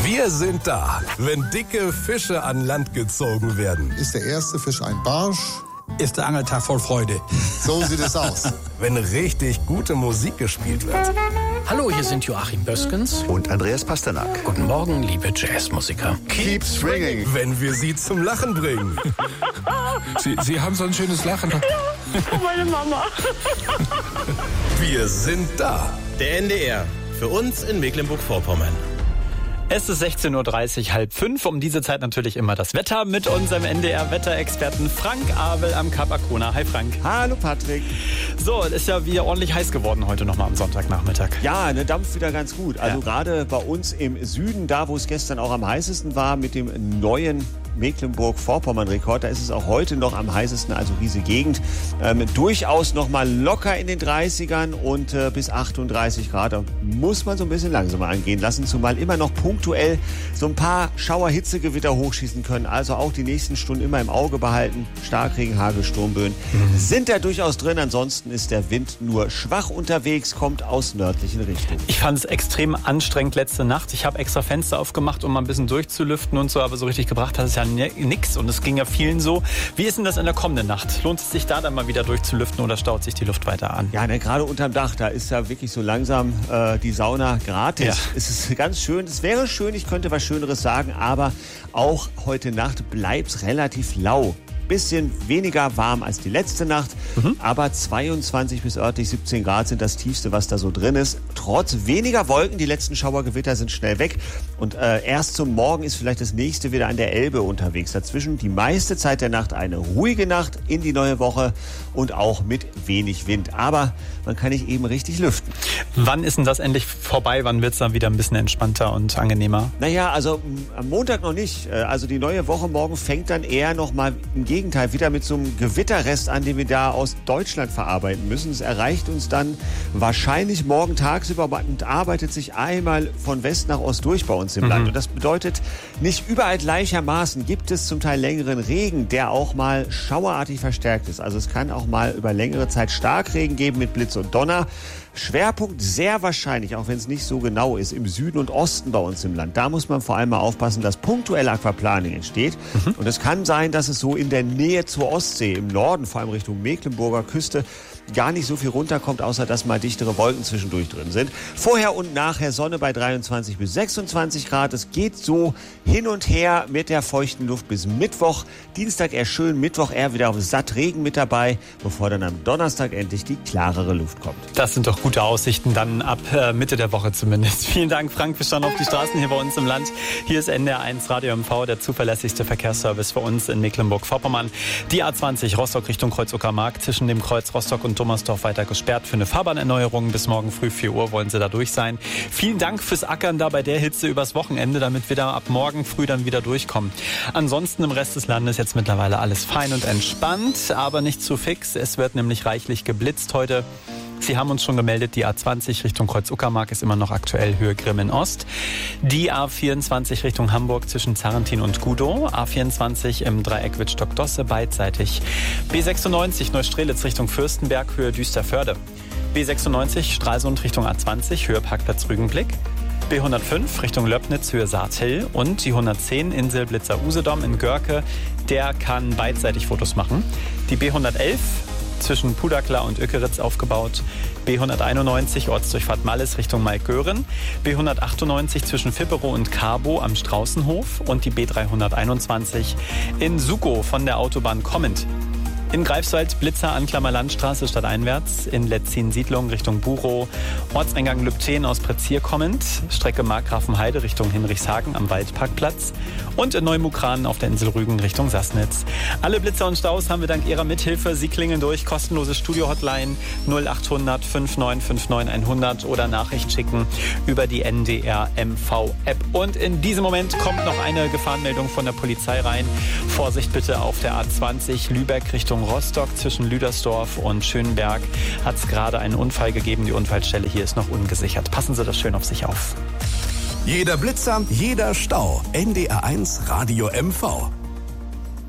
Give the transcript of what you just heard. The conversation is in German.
Wir sind da, wenn dicke Fische an Land gezogen werden. Ist der erste Fisch ein Barsch? Ist der Angeltag voll Freude. So sieht es aus. Wenn richtig gute Musik gespielt wird. Hallo, hier sind Joachim Böskens und Andreas Pasternak. Guten Morgen, liebe Jazzmusiker. Keep swinging. Wenn wir sie zum Lachen bringen. Sie haben so ein schönes Lachen. Ja, oh meine Mama. Wir sind da. Der NDR. Für uns in Mecklenburg-Vorpommern. Es ist 16.30 Uhr, 4:30. Um diese Zeit natürlich immer das Wetter mit unserem NDR-Wetterexperten Frank Abel am Kap Arkona. Hi Frank. Hallo Patrick. So, es ist ja wieder ordentlich heiß geworden heute nochmal am Sonntagnachmittag. Ja, ne, dampft wieder ganz gut. Also gerade bei uns im Süden, da wo es gestern auch am heißesten war, mit dem neuen Mecklenburg-Vorpommern-Rekord, da ist es auch heute noch am heißesten, also diese Gegend. Durchaus noch mal locker in den 30ern und bis 38 Grad. Da muss man so ein bisschen langsamer angehen lassen, zumal immer noch punktuell so ein paar Schauer-Hitzegewitter hochschießen können. Also auch die nächsten Stunden immer im Auge behalten. Starkregen, Hagel, Sturmböen sind da durchaus drin. Ansonsten ist der Wind nur schwach unterwegs, kommt aus nördlichen Richtungen. Ich fand es extrem anstrengend letzte Nacht. Ich habe extra Fenster aufgemacht, um mal ein bisschen durchzulüften und so, aber so richtig gebracht hat es ja nix und es ging ja vielen so. Wie ist denn das in der kommenden Nacht? Lohnt es sich da dann mal wieder durchzulüften oder staut sich die Luft weiter an? Ja, ne, gerade unterm Dach, da ist ja wirklich so langsam die Sauna gratis. Ja. Es ist ganz schön, es wäre schön, ich könnte was Schöneres sagen, aber auch heute Nacht bleibt es relativ lau. Bisschen weniger warm als die letzte Nacht, aber 22 bis örtlich 17 Grad sind das Tiefste, was da so drin ist. Trotz weniger Wolken, die letzten Schauergewitter sind schnell weg und erst zum Morgen ist vielleicht das nächste wieder an der Elbe unterwegs. Dazwischen die meiste Zeit der Nacht eine ruhige Nacht in die neue Woche und auch mit wenig Wind. Aber man kann nicht eben richtig lüften. Wann ist denn das endlich vorbei? Wann wird es dann wieder ein bisschen entspannter und angenehmer? Naja, also am Montag noch nicht. Also die neue Woche morgen fängt dann eher noch mal im Gegenteil wieder mit so einem Gewitterrest an, den wir da aus Deutschland verarbeiten müssen. Es erreicht uns dann wahrscheinlich morgen tagsüber und arbeitet sich einmal von West nach Ost durch bei uns im Land. Und das bedeutet, nicht überall gleichermaßen gibt es zum Teil längeren Regen, der auch mal schauerartig verstärkt ist. Also es kann auch mal über längere Zeit Starkregen geben mit Blitz und Donner. Schwerpunkt sehr wahrscheinlich, auch wenn es nicht so genau ist, im Süden und Osten bei uns im Land. Da muss man vor allem mal aufpassen, dass punktuell Aquaplaning entsteht. Und es kann sein, dass es so in der Nähe zur Ostsee, im Norden, vor allem Richtung Mecklenburger Küste, gar nicht so viel runterkommt, außer dass mal dichtere Wolken zwischendurch drin sind. Vorher und nachher Sonne bei 23 bis 26 Grad. Es geht so hin und her mit der feuchten Luft bis Mittwoch. Dienstag eher schön, Mittwoch eher wieder auf satt Regen mit dabei, bevor dann am Donnerstag endlich die klarere Luft kommt. Das sind doch gute Aussichten dann ab Mitte der Woche zumindest. Vielen Dank, Frank. Wir schauen auf die Straßen hier bei uns im Land. Hier ist NDR1 Radio MV, der zuverlässigste Verkehrsservice für uns in Mecklenburg-Vorpommern. Die A20 Rostock Richtung Kreuz-Uckermark zwischen dem Kreuz Rostock und Thomasdorf weiter gesperrt für eine Fahrbahnerneuerung. Bis morgen früh 4 Uhr wollen sie da durch sein. Vielen Dank fürs Ackern da bei der Hitze übers Wochenende, damit wir da ab morgen früh dann wieder durchkommen. Ansonsten im Rest des Landes jetzt mittlerweile alles fein und entspannt, aber nicht zu fix. Es wird nämlich reichlich geblitzt heute. Sie haben uns schon gemeldet, die A20 Richtung Kreuz-Uckermark ist immer noch aktuell Höhe Grimmen Ost. Die A24 Richtung Hamburg zwischen Zarrentin und Gudow. A24 im Dreieck Wittstock-Dosse beidseitig. B96 Neustrelitz Richtung Fürstenberg, Höhe Düsterförde. B96 Stralsund Richtung A20, Höhe Parkplatz Rügenblick. B105 Richtung Löbnitz, Höhe Saathill. Und die 110 Insel Blitzer-Usedom in Görke, der kann beidseitig Fotos machen. Die B111 zwischen Pudakla und Ökeritz aufgebaut. B191 Ortsdurchfahrt Malles Richtung Maigören. B198 zwischen Fipperow und Carbo am Straußenhof. Und die B321 in Sukow von der Autobahn kommend. In Greifswald Blitzer Anklammer Landstraße stadteinwärts, in Letzin Siedlung Richtung Burow, Ortseingang Lübten aus Prezier kommend, Strecke Markgrafenheide Richtung Hinrichshagen am Waldparkplatz und in Neumukran auf der Insel Rügen Richtung Sassnitz. Alle Blitzer und Staus haben wir dank Ihrer Mithilfe. Sie klingeln durch, kostenlose Studio-Hotline 0800 5959 100 oder Nachricht schicken über die NDR MV-App. Und in diesem Moment kommt noch eine Gefahrenmeldung von der Polizei rein. Vorsicht bitte auf der A20 Lübeck Richtung Rostock zwischen Lüdersdorf und Schönberg hat es gerade einen Unfall gegeben. Die Unfallstelle hier ist noch ungesichert. Passen Sie das schön auf sich auf. Jeder Blitzer, jeder Stau. NDR1 Radio MV.